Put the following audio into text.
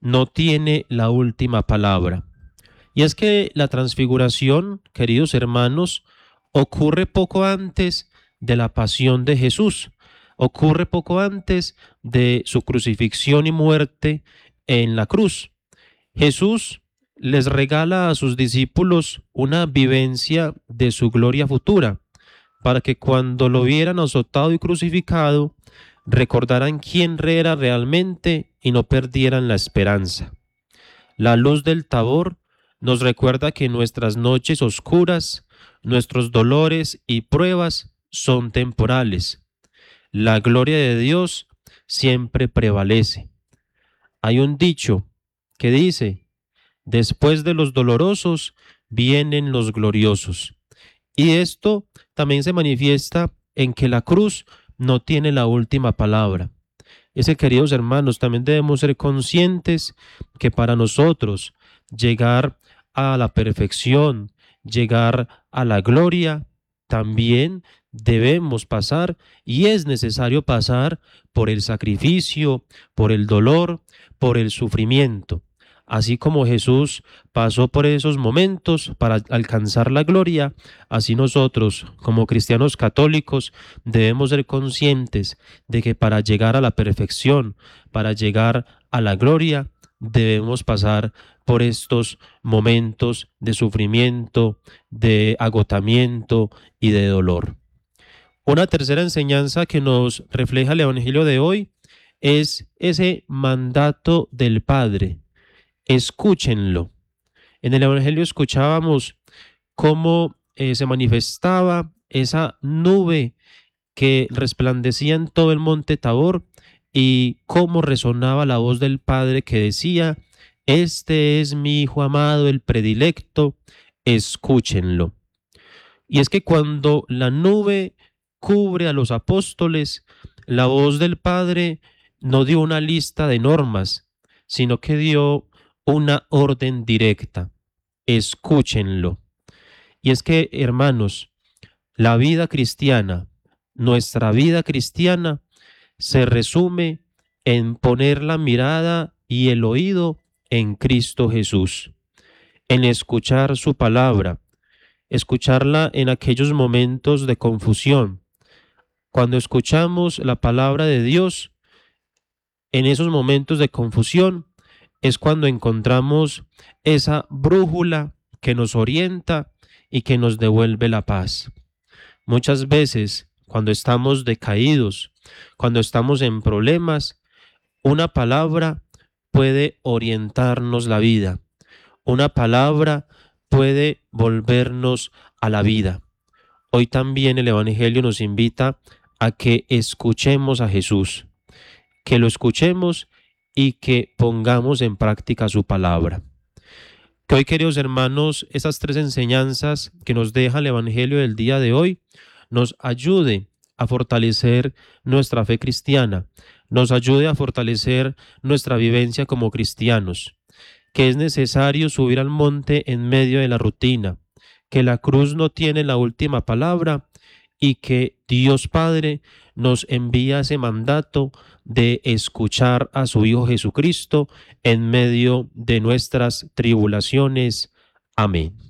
no tiene la última palabra. Y es que la transfiguración, queridos hermanos, ocurre poco antes de la pasión de Jesús, ocurre poco antes de su crucifixión y muerte en la cruz. Jesús les regala a sus discípulos una vivencia de su gloria futura, para que cuando lo vieran azotado y crucificado, recordaran quién era realmente y no perdieran la esperanza. La luz del Tabor nos recuerda que nuestras noches oscuras, nuestros dolores y pruebas son temporales. La gloria de Dios siempre prevalece. Hay un dicho que dice: después de los dolorosos vienen los gloriosos. Y esto también se manifiesta en que la cruz no tiene la última palabra. Queridos hermanos, también debemos ser conscientes que para nosotros llegar a la perfección, llegar a la gloria, también debemos pasar y es necesario pasar por el sacrificio, por el dolor, por el sufrimiento. Así como Jesús pasó por esos momentos para alcanzar la gloria, así nosotros, como cristianos católicos, debemos ser conscientes de que para llegar a la perfección, para llegar a la gloria, debemos pasar por estos momentos de sufrimiento, de agotamiento y de dolor. Una tercera enseñanza que nos refleja el Evangelio de hoy es ese mandato del Padre. Escúchenlo. En el Evangelio escuchábamos cómo se manifestaba esa nube que resplandecía en todo el monte Tabor y cómo resonaba la voz del Padre que decía: este es mi Hijo amado, el predilecto, escúchenlo. Y es que cuando la nube cubre a los apóstoles, la voz del Padre no dio una lista de normas, sino que dio una orden directa: escúchenlo. Y es que, hermanos, la vida cristiana, nuestra vida cristiana, se resume en poner la mirada y el oído en Cristo Jesús, en escuchar su palabra, escucharla en aquellos momentos de confusión. Cuando escuchamos la palabra de Dios, en esos momentos de confusión, es cuando encontramos esa brújula que nos orienta y que nos devuelve la paz. Muchas veces, cuando estamos decaídos, cuando estamos en problemas, una palabra puede orientarnos la vida. Una palabra puede volvernos a la vida. Hoy también el Evangelio nos invita a que escuchemos a Jesús, que lo escuchemos y que pongamos en práctica su palabra. Que hoy, queridos hermanos, esas tres enseñanzas que nos deja el Evangelio del día de hoy nos ayude a fortalecer nuestra fe cristiana, nos ayude a fortalecer nuestra vivencia como cristianos, que es necesario subir al monte en medio de la rutina, que la cruz no tiene la última palabra y que Dios Padre nos envía ese mandato de escuchar a su Hijo Jesucristo en medio de nuestras tribulaciones. Amén.